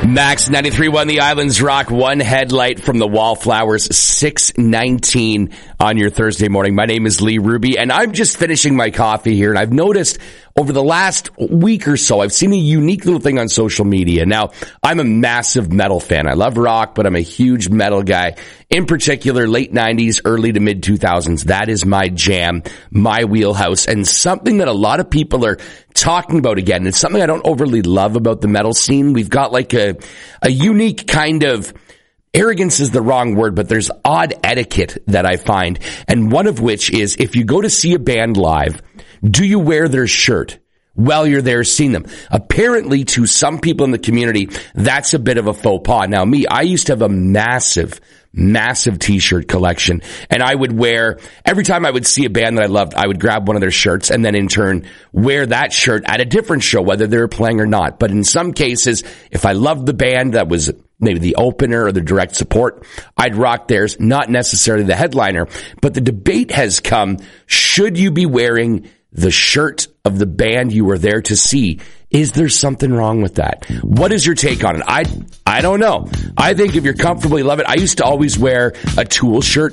Max 93.1 The Islands Rock, one headlight from the Wallflowers, 6:19 on your Thursday morning. My name is Lee Ruby, and I'm just finishing my coffee here, and I've noticed over the last week or so, I've seen a unique little thing on social media. Now, I'm a massive metal fan. I love rock, but I'm a huge metal guy. In particular, late 90s, early to mid 2000s. That is my jam, my wheelhouse, and something that a lot of people are talking about again. It's something I don't overly love about the metal scene. We've got like a unique kind of, arrogance is the wrong word, but there's odd etiquette that I find. And one of which is, if you go to see a band live, do you wear their shirt while you're there seeing them? Apparently, to some people in the community, that's a bit of a faux pas. Now, me, I used to have a massive t-shirt collection, and I would wear, every time I would see a band that I loved, I would grab one of their shirts and then in turn wear that shirt at a different show, whether they were playing or not. But in some cases, if I loved the band that was maybe the opener or the direct support, I'd rock theirs, not necessarily the headliner. But the debate has come, should you be wearing the shirt of the band you were there to see? Is there something wrong with that? What is your take on it? I don't know. I think if you're comfortable, you love it. I used to always wear a Tool shirt